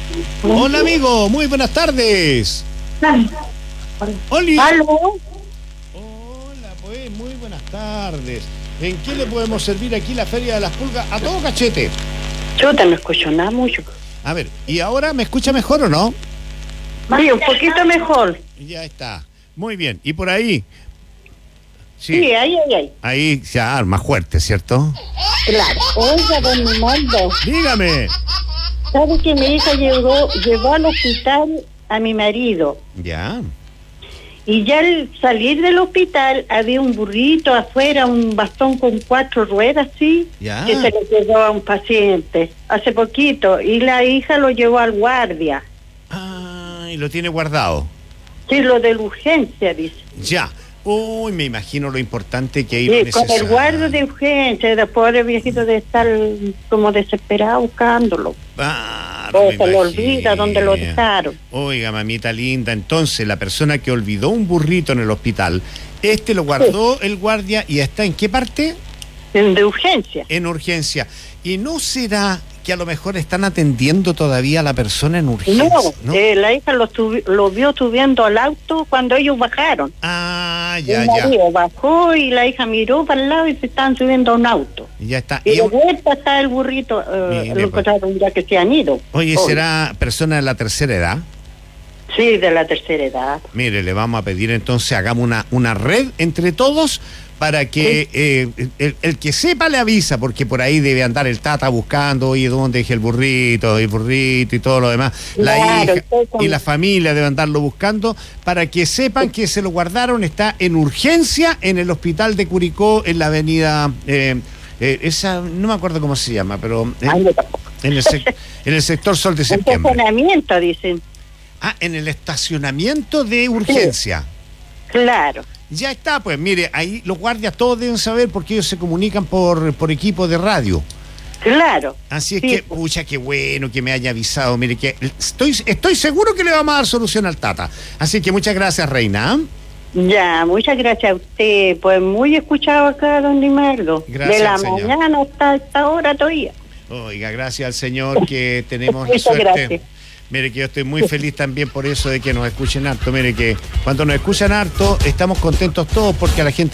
Hola amigo, muy buenas tardes. Oli. ¿Aló? Hola, pues, muy buenas tardes. ¿En qué le podemos servir aquí la Feria de las Pulgas? A todo cachete. Chuta, no escucho nada mucho. A ver, ¿y ahora me escucha mejor o no? Sí, un poquito mejor. Ya está. Muy bien. ¿Y por ahí? Sí, ahí. Ahí ya, más fuerte, ¿cierto? Claro. Oiga, don Minaldo, Dígame. ¿sabe que mi hija llevó al hospital a mi marido? Ya. Y ya al salir del hospital había un burrito afuera, un bastón con 4 ruedas, sí, Ya. que se lo llevó a un paciente hace poquito. Y la hija lo llevó al guardia. Ah, y lo tiene guardado. Sí, lo de la urgencia, dice. Ya. Uy, me imagino lo importante que hay. Sí, con el guardia de urgencia, el pobre viejito de estar como desesperado buscándolo. Claro, Se lo olvida dónde lo dejaron. Oiga, mamita linda, entonces la persona que olvidó un burrito en el hospital, lo guardó el guardia y está ¿en qué parte? De urgencia. En urgencia. ¿Y no será que a lo mejor están atendiendo todavía a la persona en urgencia? No, la hija lo vio subiendo al auto cuando ellos bajaron. Ah, El marido bajó y la hija miró para el lado y se estaban subiendo a un auto. Ya está. Y de vuelta está el burrito, lo encontraron ya que se han ido. Oye, ¿será persona de la tercera edad? Sí, de la tercera edad. Mire, le vamos a pedir entonces, hagamos una red entre todos para que el que sepa le avisa, porque por ahí debe andar el tata buscando, oye, ¿dónde dejé el burrito y todo lo demás? Claro, la hija y la familia debe andarlo buscando para que sepan que se lo guardaron, está en urgencia en el hospital de Curicó, en la avenida, esa, no me acuerdo cómo se llama, pero en el sector Sol de Septiembre. Estacionamiento, dicen. Ah, en el estacionamiento de urgencia. Sí. Claro. Ya está, pues mire, ahí los guardias todos deben saber porque ellos se comunican por equipo de radio. Claro. Así es que, pucha, qué bueno que me haya avisado. Mire, que estoy seguro que le vamos a dar solución al tata. Así que muchas gracias, reina. Ya, muchas gracias a usted. Pues muy escuchado acá, don Limardo. Gracias, de la señor. mañana hasta esta hora todavía. Oiga, gracias al Señor que tenemos la suerte. Gracias. Mire que yo estoy muy feliz también por eso de que nos escuchen harto. Mire que cuando nos escuchan harto estamos contentos todos porque a la gente